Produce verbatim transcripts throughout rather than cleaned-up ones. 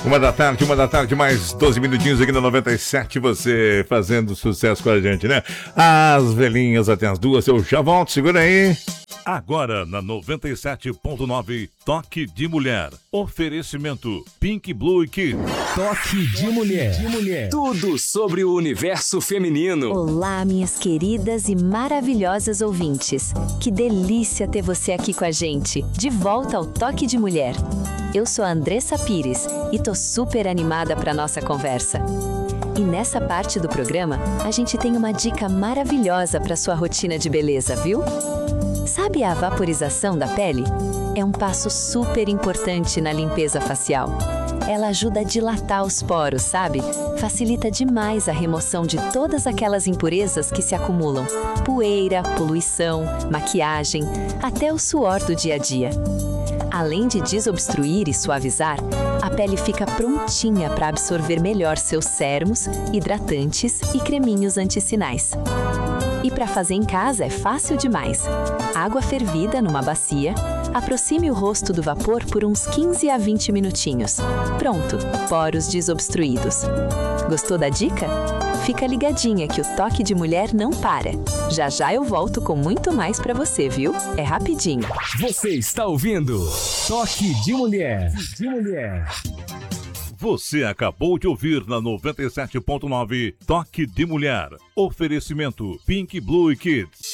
Uma da tarde, uma da tarde, mais doze minutinhos aqui na noventa e sete, você fazendo sucesso com a gente, né? As velhinhas até as duas, eu já volto, segura aí. Agora na noventa e sete ponto nove, Toque de Mulher. Oferecimento Pink Blue e Kids. Toque de Mulher. de mulher. Tudo sobre o universo feminino. Olá, minhas queridas e maravilhosas ouvintes. Que delícia ter você aqui com a gente. De volta ao Toque de Mulher. Eu sou a Andressa Pires e tô super animada para nossa conversa. E nessa parte do programa, a gente tem uma dica maravilhosa para sua rotina de beleza, viu? Sabe a vaporização da pele? É um passo super importante na limpeza facial. Ela ajuda a dilatar os poros, sabe? Facilita demais a remoção de todas aquelas impurezas que se acumulam. Poeira, poluição, maquiagem, até o suor do dia a dia. Além de desobstruir e suavizar, a pele fica prontinha para absorver melhor seus sérums, hidratantes e creminhos antissinais. E para fazer em casa é fácil demais. Água fervida numa bacia, aproxime o rosto do vapor por uns quinze a vinte minutinhos. Pronto, poros desobstruídos. Gostou da dica? Fica ligadinha que o Toque de Mulher não para. Já já eu volto com muito mais pra você, viu? É rapidinho. Você está ouvindo Toque de Mulher. De Mulher. Você acabou de ouvir na noventa e sete ponto nove, Toque de Mulher. Oferecimento Pink Blue e Kids.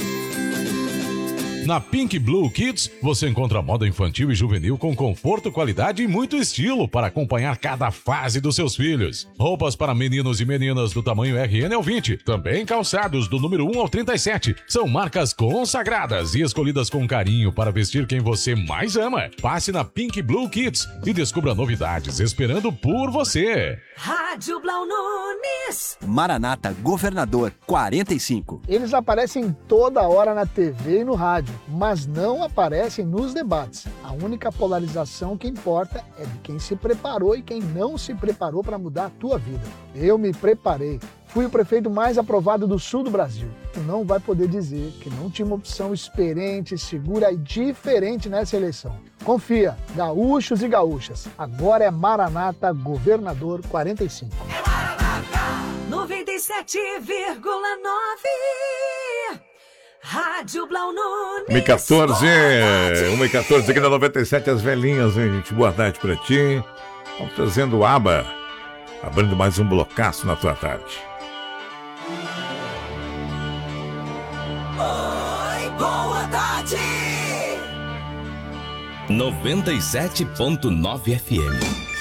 Na Pink Blue Kids, você encontra moda infantil e juvenil com conforto, qualidade e muito estilo para acompanhar cada fase dos seus filhos. Roupas para meninos e meninas do tamanho R N ao vinte, também calçados do número um ao trinta e sete. São marcas consagradas e escolhidas com carinho para vestir quem você mais ama. Passe na Pink Blue Kids e descubra novidades esperando por você. Rádio Blau Nunes. Maranata Governador quarenta e cinco. Eles aparecem toda hora na T V e no rádio, mas não aparecem nos debates. A única polarização que importa é de quem se preparou e quem não se preparou para mudar a tua vida. Eu me preparei. Fui o prefeito mais aprovado do sul do Brasil. Tu não vai poder dizer que não tinha uma opção experiente, segura e diferente nessa eleição. Confia, gaúchos e gaúchas. Agora é Maranata Governador quarenta e cinco. É Maranata noventa e sete vírgula nove. Rádio Blau Nunes. uma e quatorze, uma e quatorze aqui na noventa e sete, as velhinhas, hein, gente? Boa tarde pra ti. Estamos trazendo o ABBA, abrindo mais um blocaço na tua tarde. Oi, boa tarde. noventa e sete ponto nove F M.